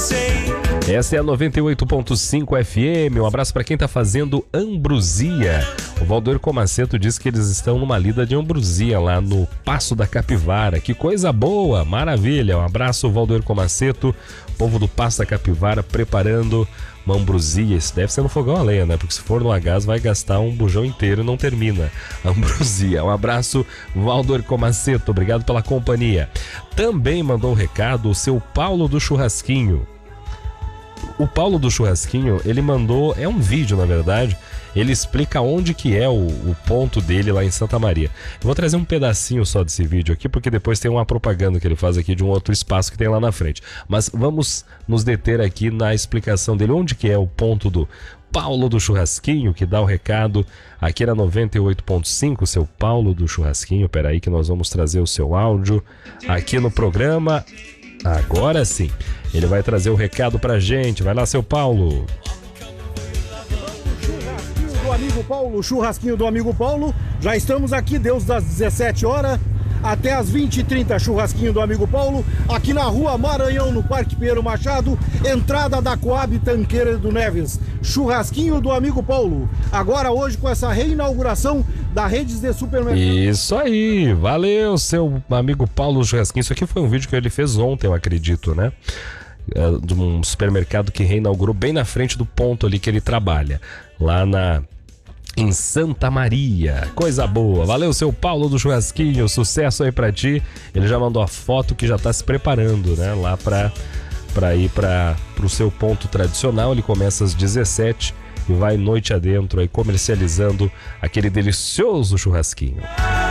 Essa é a 98.5 FM. Um abraço para quem tá fazendo ambrosia. O Valdir Comaceto diz que eles estão numa lida de ambrosia lá no Passo da Capivara. Que coisa boa, maravilha. Um abraço, Valdir Comaceto, povo do Passo da Capivara preparando uma ambrosia. Isso deve ser no fogão a lenha, né? Porque se for no a gás vai gastar um bujão inteiro e não termina a ambrosia. Um abraço, Valdir Comaceto. Obrigado pela companhia. Também mandou um recado o seu Paulo do Churrasquinho. O Paulo do Churrasquinho, ele mandou, é um vídeo na verdade, ele explica onde que é o ponto dele lá em Santa Maria. Eu vou trazer um pedacinho só desse vídeo aqui, porque depois tem uma propaganda que ele faz aqui de um outro espaço que tem lá na frente. Mas vamos nos deter aqui na explicação dele, onde que é o ponto do Paulo do Churrasquinho, que dá o recado aqui na 98.5, seu Paulo do Churrasquinho. Peraí que nós vamos trazer o seu áudio aqui no programa. Agora sim, ele vai trazer o recado pra gente. Vai lá, seu Paulo. Churrasquinho do amigo Paulo, churrasquinho do amigo Paulo. Já estamos aqui, Deus das 17 horas até as 20h30, churrasquinho do amigo Paulo, aqui na rua Maranhão, no Parque Pinheiro Machado, entrada da Coab Tanqueira do Neves. Churrasquinho do amigo Paulo. Agora hoje com essa reinauguração da redes de supermercado. Isso aí, valeu, seu amigo Paulo Churrasquinho. Isso aqui foi um vídeo que ele fez ontem, eu acredito, né? De um supermercado que reinaugurou bem na frente do ponto ali que ele trabalha, lá em Santa Maria. Coisa boa. Valeu, seu Paulo do Churrasquinho. Sucesso aí pra ti. Ele já mandou a foto que já tá se preparando, né? Lá pra ir pro seu ponto tradicional. Ele começa às 17 e vai noite adentro aí comercializando aquele delicioso churrasquinho.